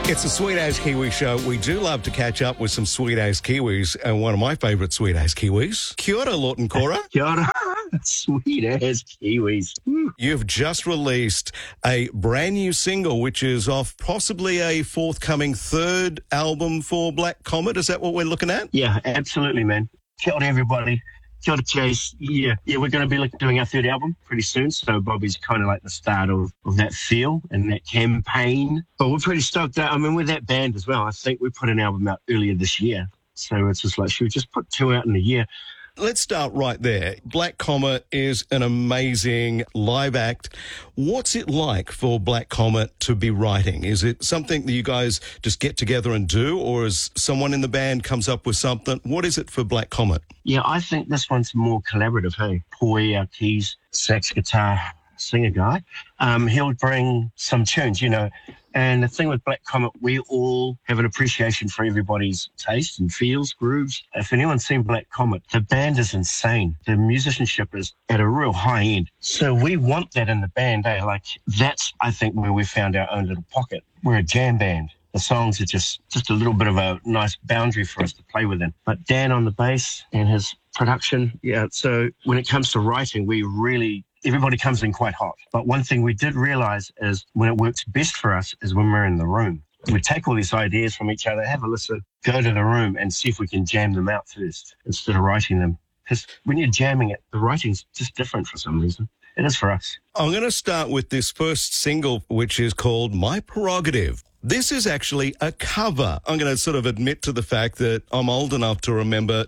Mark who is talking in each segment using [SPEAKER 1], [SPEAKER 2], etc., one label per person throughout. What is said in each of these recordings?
[SPEAKER 1] It's a Sweet As Kiwi show. We do love to catch up with some Sweet As Kiwis, and one of my favourite Sweet As Kiwis. Kia ora, Lawton Cora.
[SPEAKER 2] Kia ora. Sweet As Kiwis.
[SPEAKER 1] You've just released a brand new single, which is off possibly a forthcoming third album for Black Comet. Is that what we're looking at?
[SPEAKER 2] Yeah, absolutely, man. Kia ora, everybody. Kia ora, Chase. Yeah, we're going to be doing our third album pretty soon, so Bobby's kind of like the start of that feel and that campaign. But we're pretty stoked. I mean, with that band as well, I think we put an album out earlier this year. So it's just like, should we just put two out in a year?
[SPEAKER 1] Let's start right there. Black Comet is an amazing live act. What's it like for Black Comet to be writing? Is it something that you guys just get together and do, or is someone in the band comes up with something? What is it for Black Comet?
[SPEAKER 2] Yeah, I think this one's more collaborative, hey. Poi, our keys, sax, guitar, singer guy, he'll bring some tunes, And the thing with Black Comet, we all have an appreciation for everybody's taste and feels, grooves. If anyone's seen Black Comet, the band is insane. The musicianship is at a real high end. So we want that in the band, eh? Like, that's, I think, where we found our own little pocket. We're a jam band. The songs are just a little bit of a nice boundary for us to play within. But Dan on the bass and his production, so when it comes to writing, everybody comes in quite hot. But one thing we did realize is when it works best for us is when we're in the room. We take all these ideas from each other, have a listen, go to the room and see if we can jam them out first instead of writing them. Because when you're jamming it, the writing's just different for some reason. It is for us.
[SPEAKER 1] I'm going to start with this first single, which is called My Prerogative. This is actually a cover. I'm going to sort of admit to the fact that I'm old enough to remember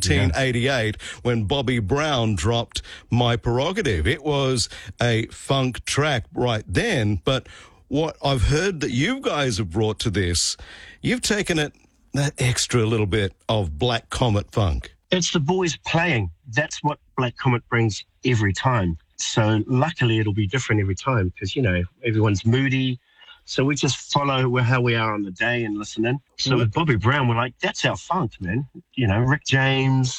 [SPEAKER 1] 1988 when Bobby Brown dropped My Prerogative. It was a funk track right then, but what I've heard that you guys have brought to this, you've taken it that extra little bit of Black Comet funk.
[SPEAKER 2] It's the boys playing. That's what Black Comet brings every time. So luckily it'll be different every time because, everyone's moody. So we just follow how we are on the day and listen in. So with Bobby Brown, we're like, that's our funk, man. Rick James,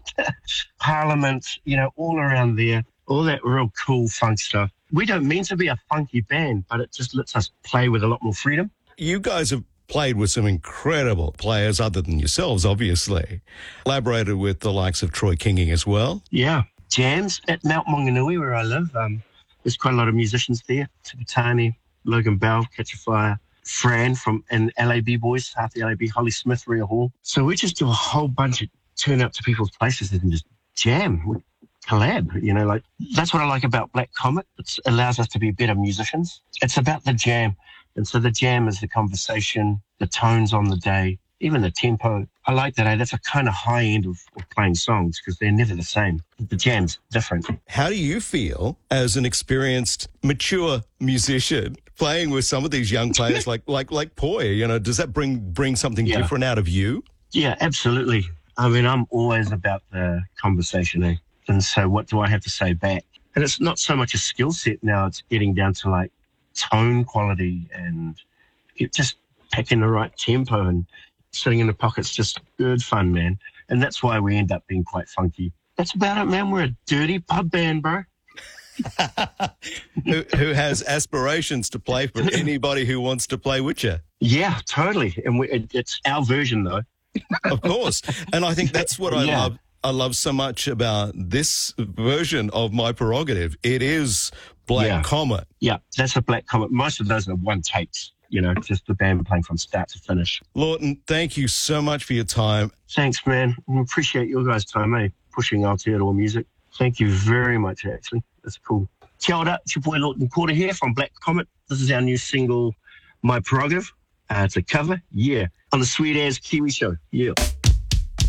[SPEAKER 2] Parliament, all around there, all that real cool funk stuff. We don't mean to be a funky band, but it just lets us play with a lot more freedom.
[SPEAKER 1] You guys have played with some incredible players other than yourselves, obviously. Collaborated with the likes of Troy Kingi as well.
[SPEAKER 2] Yeah. Jams at Mount Maunganui, where I live. There's quite a lot of musicians there. Tikitani, Logan Bell, Catch a Fire, Fran and LAB Boys, half the LAB, Holly Smith, Rhea Hall. So we just do a whole bunch of turn up to people's places and just jam, collab, that's what I like about Black Comet. It allows us to be better musicians. It's about the jam. And so the jam is the conversation, the tones on the day, even the tempo. I like that. That's a kind of high end of playing songs because they're never the same. The jam's different.
[SPEAKER 1] How do you feel as an experienced, mature musician playing with some of these young players like Poi? Does that bring something different out of you?
[SPEAKER 2] Yeah, absolutely. I mean, I'm always about the conversation, eh? And so what do I have to say back? And it's not so much a skill set now. It's getting down to tone quality and just picking the right tempo and sitting in the pocket's just good fun, man. And that's why we end up being quite funky. That's about it, man. We're a dirty pub band, bro.
[SPEAKER 1] who has aspirations to play for anybody who wants to play with you.
[SPEAKER 2] Yeah, totally. And it's our version, though.
[SPEAKER 1] Of course. And I think that's what I love. I love so much about this version of My Prerogative. It is Black Comet.
[SPEAKER 2] Yeah, that's a Black Comet. Most of those are one takes. Just the band playing from start to finish.
[SPEAKER 1] Lawton, thank you so much for your time.
[SPEAKER 2] Thanks, man. I appreciate your guys' time, pushing Aotearoa music. Thank you very much, actually. That's cool. Kia ora, it's your boy Lawton Porter here from Black Comet. This is our new single, My Prerogative. It's a cover, on the Sweet As Kiwi show. Yeah.